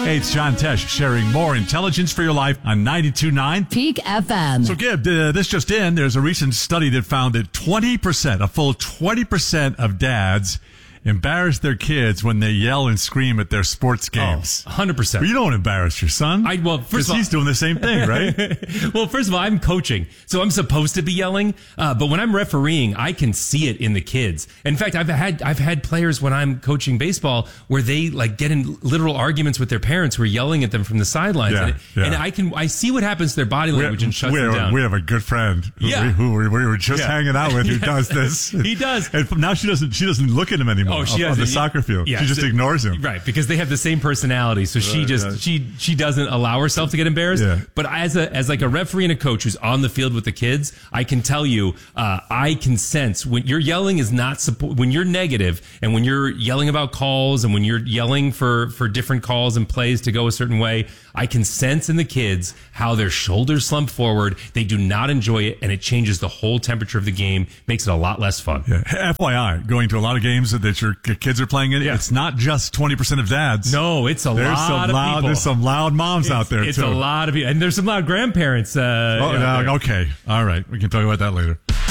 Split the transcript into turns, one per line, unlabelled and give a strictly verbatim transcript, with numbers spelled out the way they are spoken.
Hey, it's John Tesh sharing more intelligence for your life on ninety-two point nine
Peak F M.
So, Gib, uh, this just in, there's a recent study that found that twenty percent, a full twenty percent of dads embarrass their kids when they yell and scream at their sports games.
Oh, one hundred percent.
But you don't embarrass your son.
I, well, first of all,
he's doing the same thing, right?
Well, first of all, I'm coaching, so I'm supposed to be yelling. Uh, but when I'm refereeing, I can see it in the kids. In fact, I've had I've had players when I'm coaching baseball where they like get in literal arguments with their parents who are yelling at them from the sidelines,
Yeah,
and, it,
yeah.
and I can I see what happens to their body language
we,
and shuts
we,
them down.
We have a good friend who,
Yeah.
we, who we, we were just
Yeah.
hanging out with who
Yeah.
does this.
He does.
And now she doesn't she doesn't look at him anymore
Oh, she
on, on the
doesn't.
soccer field.
Yeah,
she just
so-
ignores him.
Right, because they have the same personality. So she
Right,
just
right.
she she doesn't allow herself to get embarrassed.
Yeah.
But as a as like a referee and a coach who's on the field with the kids, I can tell you, uh, I can sense when you're yelling is not suppo- when you're negative and when you're yelling about calls and when you're yelling for for different calls and plays to go a certain way. I can sense in the kids how their shoulders slump forward. They do not enjoy it, and it changes the whole temperature of the game. Makes it a lot less fun.
Yeah. F Y I, going to a lot of games that your kids are playing in,
Yeah.
it's not just twenty percent of dads.
No, it's a
There's
lot
some
of
loud,
people.
there's some loud moms out there
It's
too.
a lot of people, and there's some loud grandparents. Uh,
Oh,
out
no,
there.
okay. All right. We can talk about that later.